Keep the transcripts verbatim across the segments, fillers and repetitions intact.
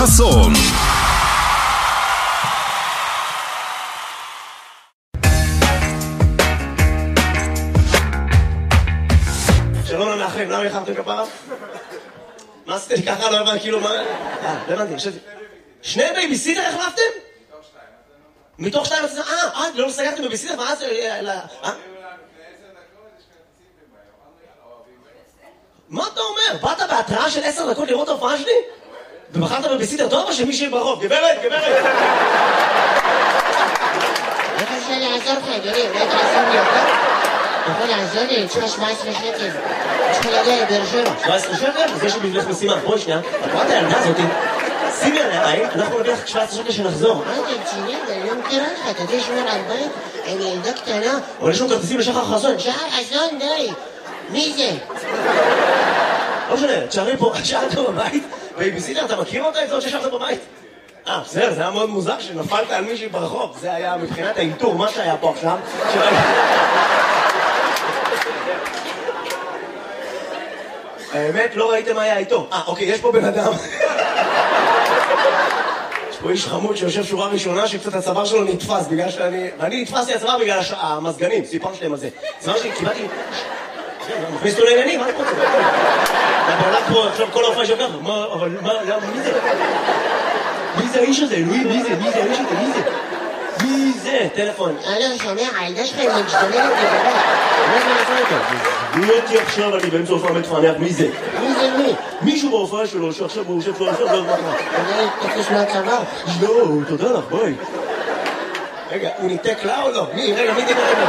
חסון. שלום למאחרים, למה יחרתם כפרה? מה עשיתי ככה? לא הבנתי, כאילו מה... אה, לא הבנתי, חשבתי... שני בייביסיטר החלפתם? מתוך שתיים? מתוך שתיים? אה, אה, לא סגרתם בייביסיטר? מה זה... אה? מה אתה אומר? באת בהתראה של עשר דקות לראות ההופעה שלי? ובחרת בבייביסיטר טוב או שמישהי ברוב? גברת, גברת! איך אפשר לעזור לך, אדוני? אולי תעזור לי אותה? אתה יכול לעזור לי? אני צריכה שבע עשרה שקל. אני צריכה להגיע לבאר שבע. שבע עשרה שקל? אז יש לי בשבילך משימה. בואי שנייה, את רואה את הילדה הזאתי? שימי עליה עין, אנחנו נביא לך שבע עשרה שקל שנחזור. מה אתה רציני? אני לא מכירה לך. אתה יודע שמור על בית? אני ילדה קטנה. אבל יש לנו כרטיסים לשחר חסון. שחר חסון, די. מי זה? לא משנה, תשארי פה, תשארת בבית, בייביסיטר, אתה מכיר אותה? את זאת ששארת בבית? אה, בסדר, זה היה מאוד מוזר שנפלת על מישהי ברחוב. זה היה מבחינת האינטור, מה שהיה פה עכשיו. האמת, לא ראיתם מה היה איתו. אה, אוקיי, יש פה בן אדם. יש פה איש חמוד שיושב שורה ראשונה שקצת הצוואר שלו נתפס בגלל שאני... ואני נתפסתי הצוואר בגלל המזגנים, סיפרתי להם על זה. הצוואר שלי, קיבלתי... מכניס אותו לעניינים, מה אני רוצה? אתה הולך פה עכשיו כל ההופעה שלך, מה, אבל מה, למה, מי זה? מי זה האיש הזה? אלוהים, מי זה? מי זה האיש הזה? מי זה? מי זה? טלפון. אלו, שומע, הילדה שלך היא משתוללת לגבי. מה זה לעשות אותו? מי אותי עכשיו, אני באמצע הופעה מתפענח, מי זה? מי זה מי? מישהו בהופעה שלו שעכשיו הוא יושב פה, עכשיו לא מה קרה. אולי תקיש מהצבא. לא, תודה לך, ביי. רגע, הוא ניתק לה או לא? מי? רגע, מי דיבר רגע?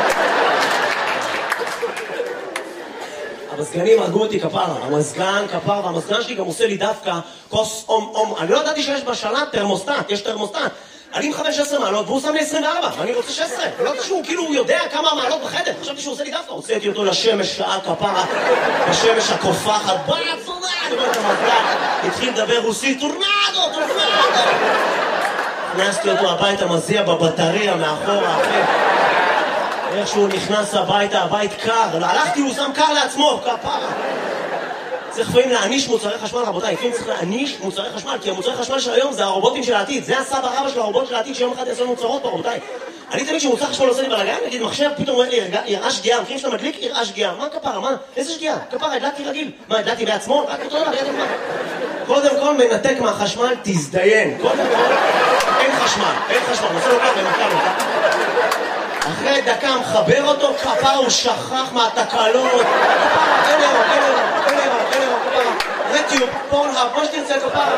המזגנים הרגו אותי כפרה, המזגן כפרה, והמזגן שלי גם עושה לי דווקא כוס אום אום. אני לא ידעתי שיש בשלט תרמוסטט, יש תרמוסטט. אני מכוון שש עשרה מעלות והוא שם לי עשרים וארבע, ואני רוצה שש עשרה. לא יודעת שהוא כאילו יודע כמה מעלות בחדר, חשבתי שהוא עושה לי דווקא. הוצאתי אותו לשמש שעה כפרה, בשמש הקופחת, בואי עצונה, אני אומר את המזגן. התחיל לדבר רוסית, טורנדו, טורנדו. הכנסתי אותו הביתה, מזיע בבטריה מאחורה, אחרי. איך שהוא נכנס הביתה, הבית קר, הלכתי, הוא שם קר לעצמו, כפרה. צריך לפעמים להעניש מוצרי חשמל, רבותיי, לפעמים צריך להעניש מוצרי חשמל, כי המוצרי חשמל של היום זה הרובוטים של העתיד, זה הסבא רבא של הרובוט של העתיד שיום אחד יעשו מוצרות פה, רבותיי. אני תמיד שמוצר חשמל עושה לי בלגן, נגיד מחשב פתאום אומר לי, יראה שגיאה, מכירים שאתה מדליק, יראה שגיאה, מה כפרה, מה? איזה שגיאה? כפרה, הדלקתי רגיל, מה, הדלקתי בעצמו? רק אותו דבר, ידע מה? קודם כל מנתק מהחשמל, תזדיין, קודם כל, אין חשמל, אין חשמל, נעשה לו ככה, נתקע לו, אחרי דקה מחבר אותו, כפרה הוא שכח מהתקלות, כפרה, אין אירו, אין אירו, אין אירו, אין אירו, כפרה, רטיוב, פורנהאב, מה שתרצה כפרה.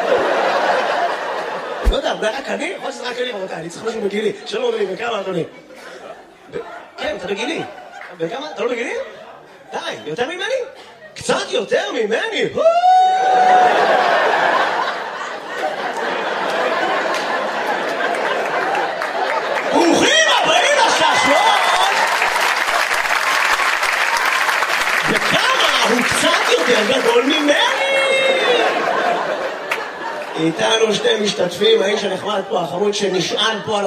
לא יודע, זה רק אני? יכול שזה רק אני, רבותיי, אני צריך משהו בגילי. שלום אדוני, בכמה אדוני? כן, אתה בגילי. בכמה? אתה לא בגילי? די, יותר ממני? קצת יותר ממני? ברוכים הבאים לששון! וכמה הוא קצת יותר גדול ממני! איתנו שתי משתתפים, האיש הנחמד פה, החמוד שנשען פה על